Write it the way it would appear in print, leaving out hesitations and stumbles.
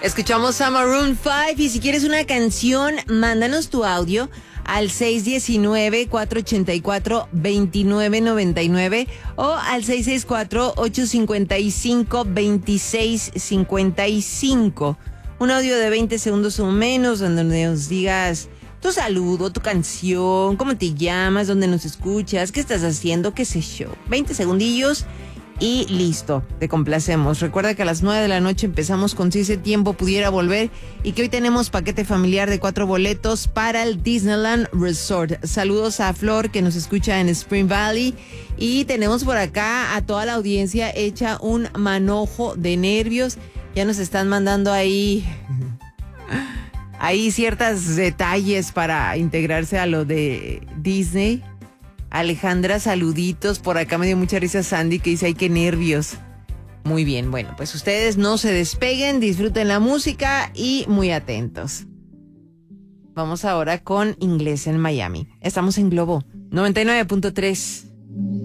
Escuchamos a Maroon 5 y si quieres una canción, mándanos tu audio al 619-484-2999 o al 664-855-2655. Un audio de 20 segundos o menos donde nos digas tu saludo, tu canción, cómo te llamas, dónde nos escuchas, qué estás haciendo, qué sé yo. 20 segundillos y listo, te complacemos. Recuerda que a las 9 de la noche empezamos con Si ese tiempo pudiera volver y que hoy tenemos paquete familiar de 4 boletos para el Disneyland Resort. Saludos a Flor que nos escucha en Spring Valley y tenemos por acá a toda la audiencia hecha un manojo de nervios. Ya nos están mandando ahí ciertos detalles para integrarse a lo de Disney. Alejandra, saluditos. Por acá me dio mucha risa Sandy que dice, ay, qué nervios. Muy bien, bueno, pues ustedes no se despeguen, disfruten la música y muy atentos. Vamos ahora con Inglés en Miami. Estamos en Globo 99.3.